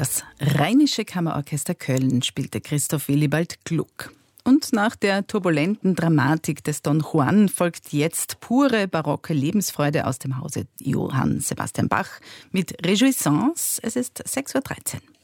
Das Rheinische Kammerorchester Köln spielte Christoph Willibald Gluck. Und nach der turbulenten Dramatik des Don Juan folgt jetzt pure barocke Lebensfreude aus dem Hause Johann Sebastian Bach mit Rejoisance. Es ist 6:13 Uhr.